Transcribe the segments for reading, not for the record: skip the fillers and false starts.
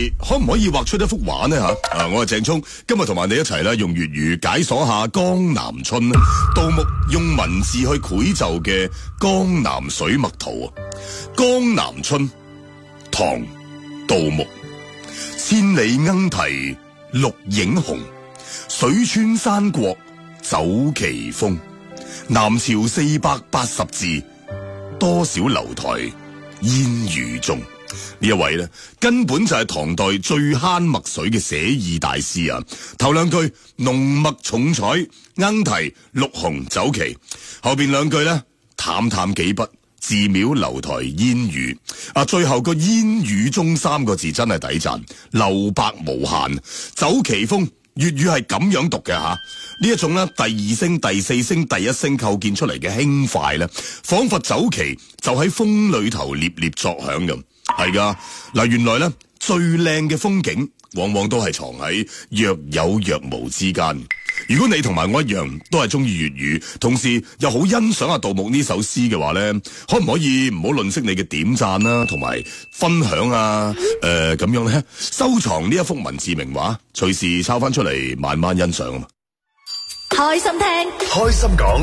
哋可唔可以畫出一幅畫呢吓？我係鄭聰，今日同埋你一齊啦，用粵語解鎖下江南春啦。杜牧用文字去繪就嘅江南水墨圖啊。江南春，唐，杜牧。千里鶯啼綠影紅，水村山國酒旗風。南朝480字，多少樓台煙雨中。呢一位呢，根本就係唐代最慳墨水嘅寫意大師啊！頭兩句濃墨重彩，鶯啼綠紅酒旗，後邊兩句呢，淡淡幾筆，寺廟樓台煙雨。最後個煙雨中三個字真係抵讚，留白無限。酒旗風粵語係咁樣讀嘅吓，呢一種咧第二聲、第四聲、第一聲構建出嚟嘅輕快咧，仿佛酒旗就喺風裏頭獵獵作響咁。係噶嗱，原來咧最靚嘅風景，往往都係藏喺若有若無之間。如果你同埋我一樣都係中意粵語，同時又好欣賞阿杜牧呢首詩嘅話咧，可唔可以唔好吝嗇你嘅點讚啦，同埋分享啊？咁樣咧，收藏呢一幅文字名畫，隨時抄翻出嚟慢慢欣賞啊！ 開心聽， 開心講，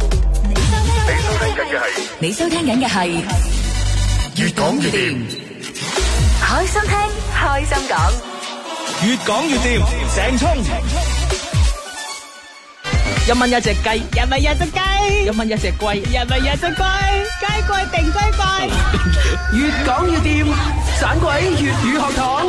你收聽緊嘅係越講越掂， 開心聽，開心講， 越講越掂，鄭聰。1蚊一隻雞，1蚊一隻雞，1蚊一隻龜，1蚊一隻龜，雞貴定雞貴。越講越掂，盞鬼粵語學堂。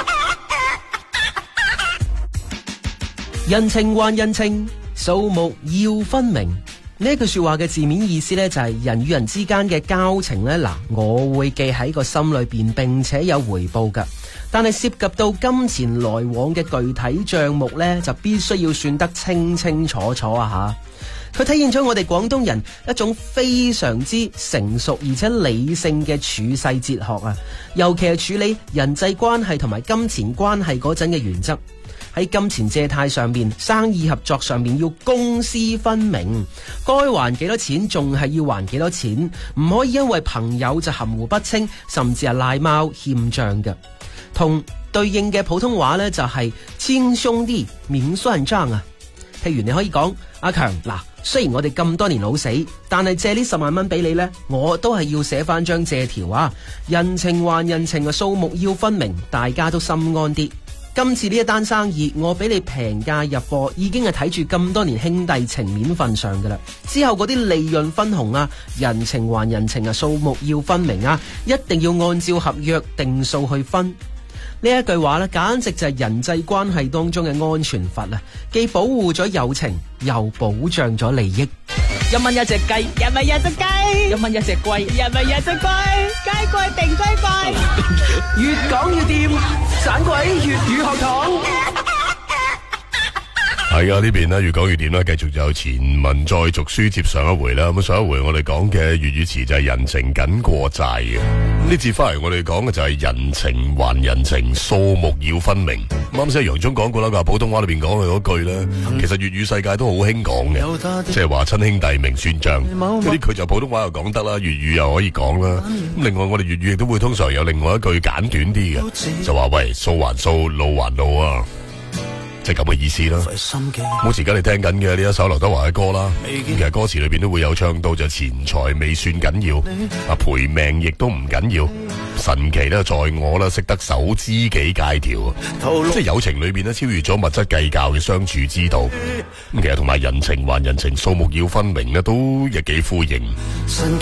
人情還人情，數目要分明。呢句說話嘅字面意思呢，就係人與人之間嘅交情呢，嗱，我會記喺個心裏邊，並且有回報噶。但係涉及到金錢來往嘅具體賬目呢，就必須要算得清清楚楚啊吓！佢體現咗我哋廣東人一種非常之成熟而且理性嘅處世哲學啊，尤其係處理人際關係同埋金錢關係嗰陣嘅原則。喺金錢借貸上面、生意合作上面要公私分明，該還幾多錢仲係要還幾多錢，唔可以因為朋友就含糊不清，甚至係賴貓欠賬嘅。同對應嘅普通話呢，就係親兄弟明算賬啊。譬如你可以講，阿強嗱，雖然我哋咁多年老死，但係借呢10萬蚊俾你呢，我都係要寫翻張借條啊。人情還人情嘅數目要分明，大家都心安啲。今次呢一單生意，我俾你平價入貨，已經係睇住咁多年兄弟情面份上噶啦。之後嗰啲利潤分紅啊，人情還人情啊，數目要分明啊，一定要按照合約定數去分。呢一句話呢，簡直就係人際關係當中嘅安全閥啊！既保護咗友情，又保障咗利益。 1蚊一隻雞，1蚊一隻雞，1蚊一隻龜，1蚊一隻龜，雞貴定雞貴。越講越掂，盞鬼粵語學堂。 係啊，呢邊咧越講越掂啦，繼續就前文再續，書接上一回啦。咁上一回我哋講嘅粵語詞就係人情緊過債嘅，呢節翻嚟我哋講嘅就係人情還人情，數目要分明。啱先楊總講過啦，佢普通話裏邊講嘅嗰句咧，其實粵語世界都好興講嘅，即係話親兄弟明算賬。嗰啲佢就普通話又講得啦，粵語又可以講啦。咁另外我哋粵語亦都會通常有另外一句簡短啲嘅，就話喂，數還數，路還路啊。即係咁嘅意思啦。好似而家你聽緊嘅呢一首劉德華嘅歌啦，其實歌詞裏邊都會有唱到就錢財未算緊要，賠命亦都唔緊要，神奇咧在我啦，識得守知己戒條，即係友情裏邊咧超越咗物質計較嘅相處之道。咁其實同埋人情還人情，數目要分明咧，都亦幾呼應。